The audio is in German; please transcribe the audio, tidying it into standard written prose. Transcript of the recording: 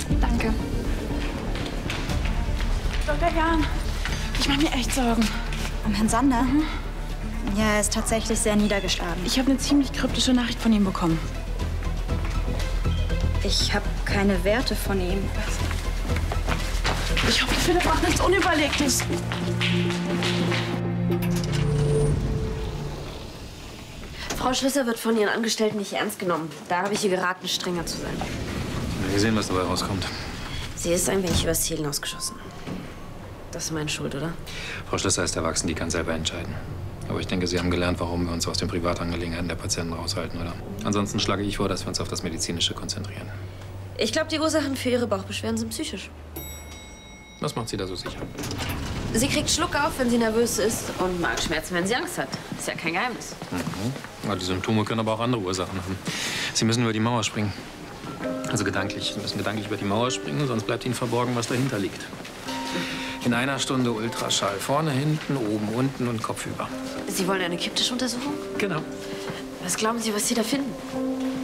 Danke. Dr. Jahn, ich mache mir echt Sorgen. Um Herrn Sander? Mhm. Ja, er ist tatsächlich sehr niedergeschlagen. Ich habe eine ziemlich kryptische Nachricht von ihm bekommen. Ich habe keine Werte von ihm. Ich hoffe, Philipp macht nichts Unüberlegtes. Frau Schlüsser wird von ihren Angestellten nicht ernst genommen. Da habe ich ihr geraten, strenger zu sein. Wir sehen, was dabei rauskommt. Sie ist ein wenig übers Ziel hinausgeschossen. Das ist meine Schuld, oder? Frau Schlösser ist erwachsen, die kann selber entscheiden. Aber ich denke, Sie haben gelernt, warum wir uns aus den Privatangelegenheiten der Patienten raushalten, oder? Ansonsten schlage ich vor, dass wir uns auf das Medizinische konzentrieren. Ich glaube, die Ursachen für ihre Bauchbeschwerden sind psychisch. Was macht Sie da so sicher? Sie kriegt Schluck auf, wenn sie nervös ist und Magenschmerzen, wenn sie Angst hat. Ist ja kein Geheimnis. Mhm. Ja, die Symptome können aber auch andere Ursachen haben. Sie müssen über die Mauer springen. Also gedanklich. Sie müssen gedanklich über die Mauer springen, sonst bleibt Ihnen verborgen, was dahinter liegt. In einer Stunde Ultraschall. Vorne, hinten, oben, unten und kopfüber. Sie wollen eine kryptische Untersuchung? Genau. Was glauben Sie, was Sie da finden?